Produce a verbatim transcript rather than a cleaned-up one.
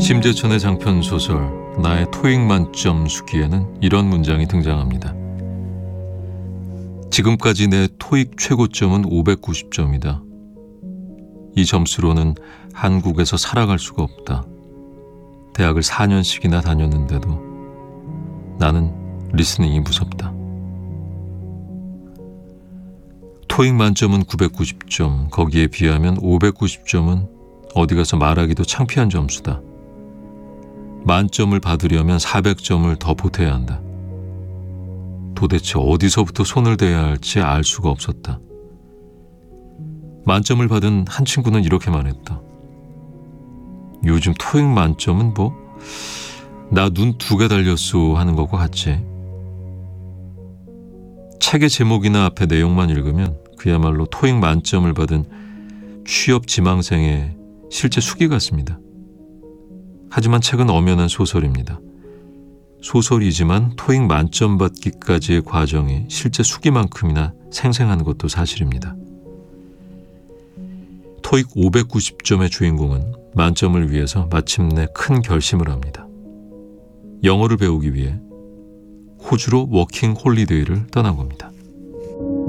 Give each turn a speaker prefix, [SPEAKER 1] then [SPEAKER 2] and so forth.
[SPEAKER 1] 심재천의 장편 소설 나의 토익 만점 수기에는 이런 문장이 등장합니다. 지금까지 내 토익 최고점은 오백구십 점이다. 이 점수로는 한국에서 살아갈 수가 없다. 대학을 사 년씩이나 다녔는데도 나는 리스닝이 무섭다. 토익 만점은 구백구십 점, 거기에 비하면 오백구십 점은 어디 가서 말하기도 창피한 점수다. 만점을 받으려면 사백 점을 더 보태야 한다. 도대체 어디서부터 손을 대야 할지 알 수가 없었다. 만점을 받은 한 친구는 이렇게 말했다. 요즘 토익 만점은 뭐 나 눈 두 개 달렸소 하는 것과 같지. 책의 제목이나 앞에 내용만 읽으면 그야말로 토익 만점을 받은 취업 지망생의 실제 수기 같습니다. 하지만 책은 엄연한 소설입니다. 소설이지만 토익 만점 받기까지의 과정이 실제 수기만큼이나 생생한 것도 사실입니다. 토익 오백구십 점의 주인공은 만점을 위해서 마침내 큰 결심을 합니다. 영어를 배우기 위해 호주로 워킹 홀리데이를 떠난 겁니다.